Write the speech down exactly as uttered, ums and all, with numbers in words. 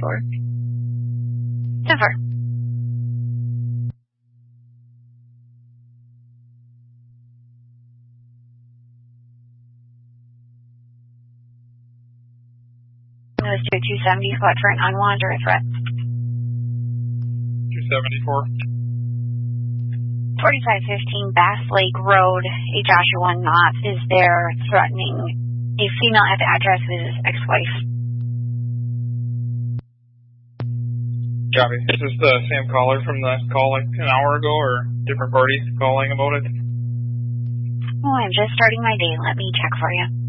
four. ten four. Those two two seventy squad for an unwanted or a threat. two seventy-four. forty-five fifteen Bass Lake Road, a Joshua Knott is there threatening a female at the address of his ex-wife. Copy. Is this the same caller from the call like an hour ago, or different parties calling about it? Oh, I'm just starting my day. Let me check for you.